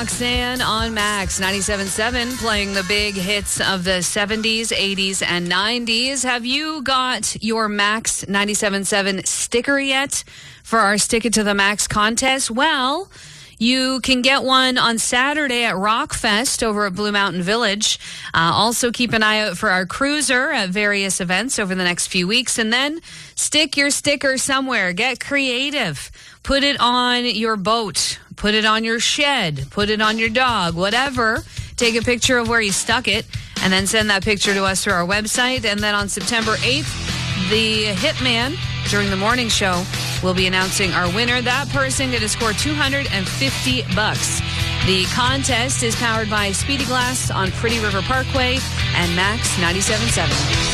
Roxanne on Max 97.7, playing the big hits of the 70s, 80s, and 90s. Have you got your Max 97.7 sticker yet for our Stick It to the Max contest? Well, you can get one on Saturday at Rockfest over at Blue Mountain Village. Also, keep an eye out for our cruiser at various events over the next few weeks. And then stick your sticker somewhere. Get creative. Put it on your boat. Put it on your shed. Put it on your dog. Whatever. Take a picture of where you stuck it and then send that picture to us through our website. And then on September 8th, the Hitman, during the morning show, will be announcing our winner. That person going to score $250. The contest is powered by Speedy Glass on Pretty River Parkway and Max 97.7.